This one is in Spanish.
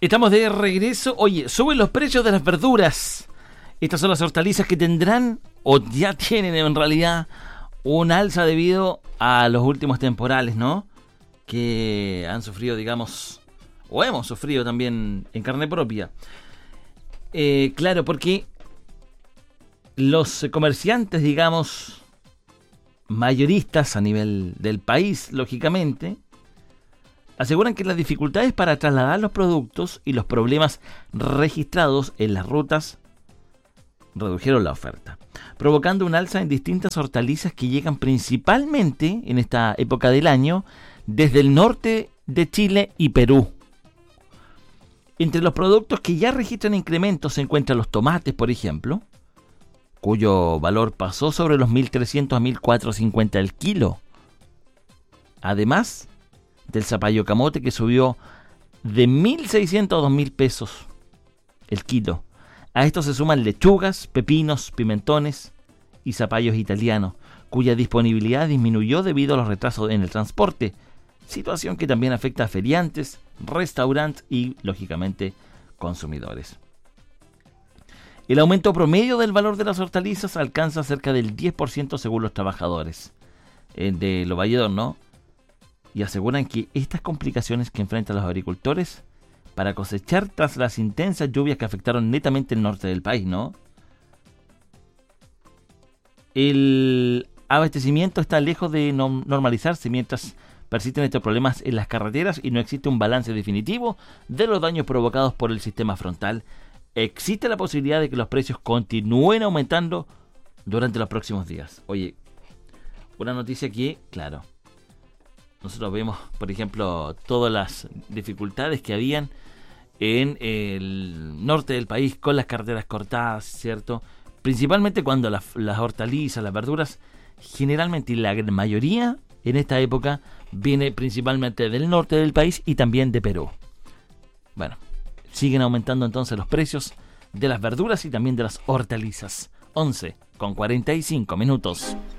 Estamos de regreso. Oye, suben los precios de las verduras. Estas son las hortalizas que tendrán, o ya tienen en realidad, un alza debido a los últimos temporales, ¿no? Que han sufrido, digamos, o hemos sufrido también en carne propia. Claro, porque los comerciantes, digamos, mayoristas a nivel del país, lógicamente, aseguran que las dificultades para trasladar los productos y los problemas registrados en las rutas redujeron la oferta, provocando un alza en distintas hortalizas que llegan principalmente en esta época del año desde el norte de Chile y Perú. Entre los productos que ya registran incrementos se encuentran los tomates, por ejemplo, cuyo valor pasó sobre los 1.300 a 1.450 el kilo. Además del zapallo camote, que subió de 1.600 a 2.000 pesos el kilo. A esto se suman lechugas, pepinos, pimentones y zapallos italianos, cuya disponibilidad disminuyó debido a los retrasos en el transporte, situación que también afecta a feriantes, restaurantes y, lógicamente, consumidores. El aumento promedio del valor de las hortalizas alcanza cerca del 10% según los trabajadores de Lo Valledor, ¿no? Y aseguran que estas complicaciones que enfrentan los agricultores para cosechar tras las intensas lluvias que afectaron netamente el norte del país, ¿no? El abastecimiento está lejos de normalizarse mientras persisten estos problemas en las carreteras y no existe un balance definitivo de los daños provocados por el sistema frontal. Existe la posibilidad de que los precios continúen aumentando durante los próximos días. Oye, una noticia que, claro, nosotros vemos, por ejemplo, todas las dificultades que habían en el norte del país con las carreteras cortadas, ¿cierto? Principalmente cuando las hortalizas, las verduras, generalmente y la mayoría en esta época viene principalmente del norte del país y también de Perú. Bueno, siguen aumentando entonces los precios de las verduras y también de las hortalizas. 11:45 minutos.